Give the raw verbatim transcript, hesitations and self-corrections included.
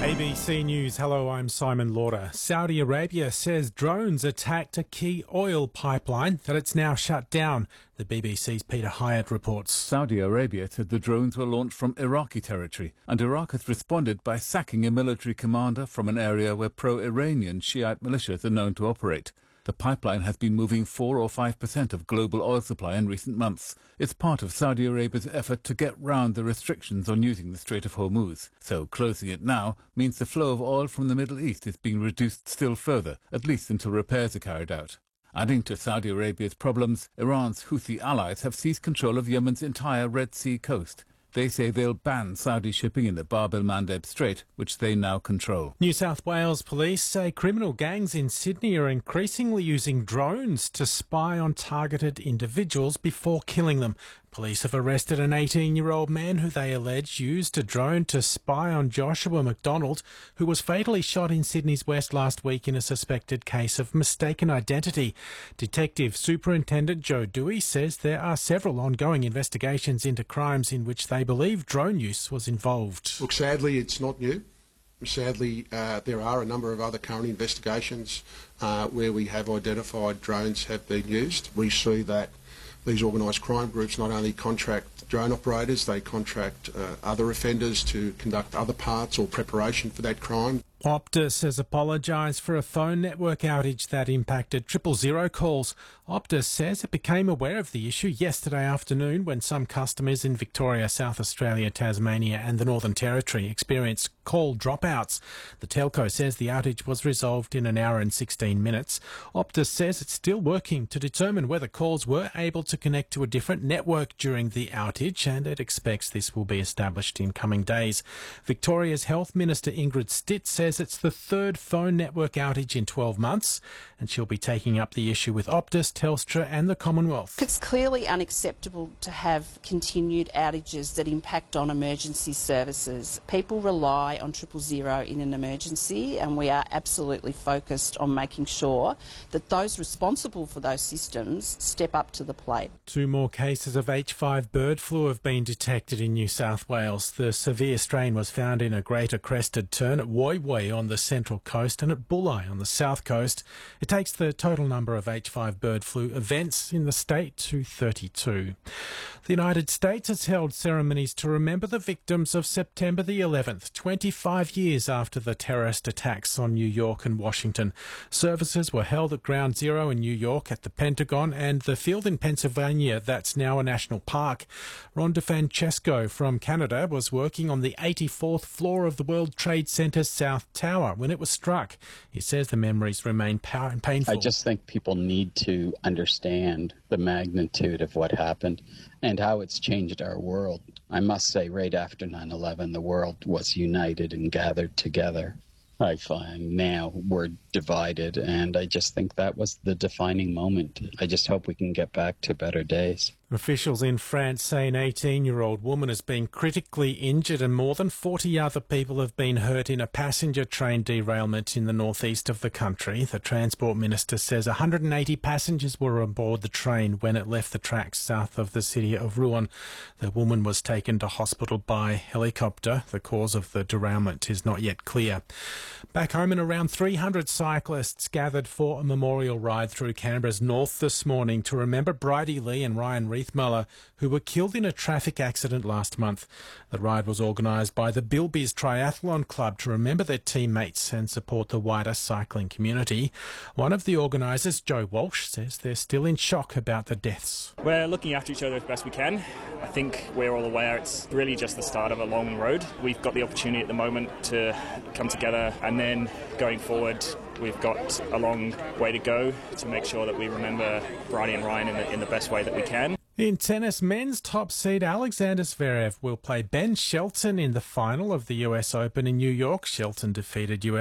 A B C News, hello, I'm Simon Lauder. Saudi Arabia says drones attacked a key oil pipeline that it's now shut down. The B B C's Peter Hyatt reports. Saudi Arabia said the drones were launched from Iraqi territory, and Iraq has responded by sacking a military commander from an area where pro-Iranian Shiite militias are known to operate. The pipeline has been moving four or five percent of global oil supply in recent months. It's part of Saudi Arabia's effort to get round the restrictions on using the Strait of Hormuz. So closing it now means the flow of oil from the Middle East is being reduced still further, at least until repairs are carried out. Adding to Saudi Arabia's problems, Iran's Houthi allies have seized control of Yemen's entire Red Sea coast. They say they'll ban Saudi shipping in the Bab el-Mandeb Strait, which they now control. New South Wales police say criminal gangs in Sydney are increasingly using drones to spy on targeted individuals before killing them. Police have arrested an eighteen-year-old man who they allege used a drone to spy on Joshua McDonald, who was fatally shot in Sydney's West last week in a suspected case of mistaken identity. Detective Superintendent Joe Dewey says there are several ongoing investigations into crimes in which they believe drone use was involved. Look, sadly, it's not new. Sadly, uh, there are a number of other current investigations uh, where we have identified drones have been used. We see that these organised crime groups not only contract drone operators, they contract uh, other offenders to conduct other parts or preparation for that crime. Optus has apologised for a phone network outage that impacted triple zero calls. Optus says it became aware of the issue yesterday afternoon when some customers in Victoria, South Australia, Tasmania and the Northern Territory experienced call dropouts. The telco says the outage was resolved in an hour and sixteen minutes. Optus says it's still working to determine whether calls were able to connect to a different network during the outage, and it expects this will be established in coming days. Victoria's Health Minister Ingrid Stitt says it's the third phone network outage in twelve months, and she'll be taking up the issue with Optus, Telstra and the Commonwealth. It's clearly unacceptable to have continued outages that impact on emergency services. People rely on triple zero in an emergency, and we are absolutely focused on making sure that those responsible for those systems step up to the plate. Two more cases of H five bird flu have been detected in New South Wales. The severe strain was found in a greater crested tern at Woy Woy on the central coast and at Bulli on the south coast. It takes the total number of H five bird flu events in the state to thirty-two. The United States has held ceremonies to remember the victims of September the eleventh, twenty-five years after the terrorist attacks on New York and Washington. Services were held at Ground Zero in New York, at the Pentagon and the field in Pennsylvania that's now a national park. Ron DeFrancesco from Canada was working on the eighty-fourth floor of the World Trade Center's South Tower when it was struck. He says the memories remain painful. I just think people need to understand the magnitude of what happened and how it's changed our world. I must say, right after nine eleven, the world was united and gathered together. I find now we're divided, and I just think that was the defining moment. I just hope we can get back to better days. Officials in France say an eighteen-year-old woman has been critically injured and more than forty other people have been hurt in a passenger train derailment in the northeast of the country. The Transport Minister says one hundred eighty passengers were on board the train when it left the tracks south of the city of Rouen. The woman was taken to hospital by helicopter. The cause of the derailment is not yet clear. Back home, and around three hundred cyclists gathered for a memorial ride through Canberra's north this morning to remember Bridie Lee and Ryan Riethmuller, who were killed in a traffic accident last month. The ride was organised by the Bilbies Triathlon Club to remember their teammates and support the wider cycling community. One of the organisers, Joe Walsh, says they're still in shock about the deaths. We're looking after each other as best we can. I think we're all aware it's really just the start of a long road. We've got the opportunity at the moment to come together, and then going forward we've got a long way to go to make sure that we remember Bridie and Ryan in the, in the best way that we can. In tennis, men's top seed Alexander Zverev will play Ben Shelton in the final of the U S Open in New York. Shelton defeated U S